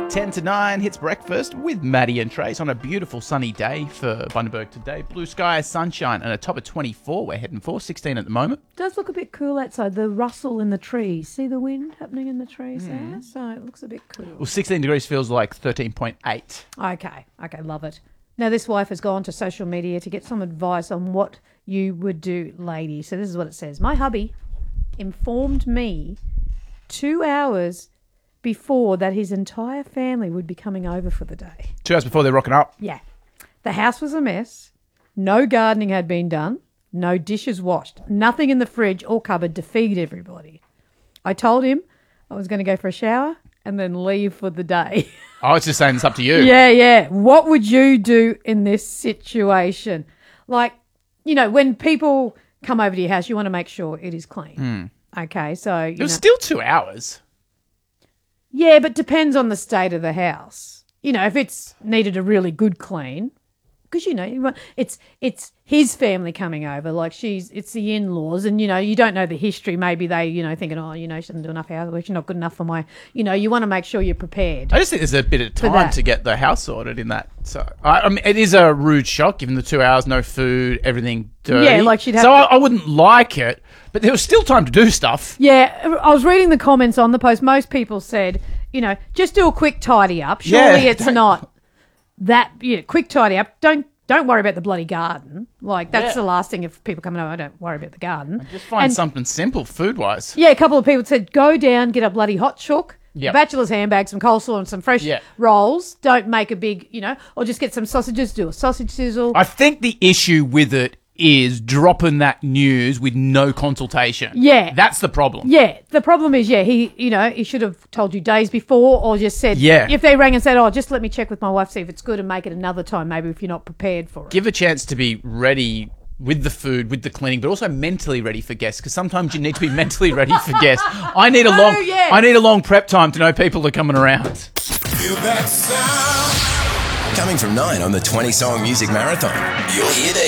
10 to 9 hits breakfast with Maddie and Trace on a beautiful sunny day for Bundaberg today. Blue sky, sunshine, and a top of 24 we're heading for, 16 at the moment. It does look a bit cool outside. The rustle in the trees. See the wind happening in the trees there? So it looks a bit cool. Well, 16 degrees feels like 13.8. Okay, love it. Now, this wife has gone to social media to get some advice on what you would do, ladies. So this is what it says. My hubby informed me 2 hours before that his entire family would be coming over for the day. 2 hours before they're rocking up. Yeah. The house was a mess. No gardening had been done. No dishes washed. Nothing in the fridge or cupboard to feed everybody. I told him I was going to go for a shower and then leave for the day. I was just saying it's up to you. Yeah. What would you do in this situation? Like, you know, when people come over to your house, you want to make sure it is clean. Okay, so... It was still 2 hours. Yeah, but depends on the state of the house. You know, if it's needed a really good clean, because, you know, it's his family coming over, like it's the in-laws, and, you know, you don't know the history. Maybe they, you know, thinking, oh, you know, she doesn't do enough housework, she's not good enough for my, you know, you want to make sure you're prepared. I just think there's a bit of time to get the house sorted in that. So, I mean, it is a rude shock, given the 2 hours, no food, everything dirty. Yeah, like she'd have So I wouldn't like it, but there was still time to do stuff. Yeah, I was reading the comments on the post. Most people said, you know, just do a quick tidy up. Surely it's not that, quick tidy up. Don't worry about the bloody garden. Like, that's the last thing if people come over, I don't worry about the garden. Just find something simple food-wise. Yeah, a couple of people said, go down, get a bloody hot chook, a bachelor's handbag, some coleslaw and some fresh rolls. Don't make a big, you know, or just get some sausages, do a sausage sizzle. I think the issue with it is dropping that news with no consultation. Yeah. That's the problem. Yeah. The problem is, he should have told you days before or just said, if they rang and said, oh, just let me check with my wife, see if it's good and make it another time, maybe if you're not prepared for it. Give a chance to be ready with the food, with the cleaning, but also mentally ready for guests, because sometimes you need to be mentally ready for guests. I need a long prep time to know people are coming around. Feel that sound. Coming from 9 on the 20 Song Music Marathon, you'll hear these.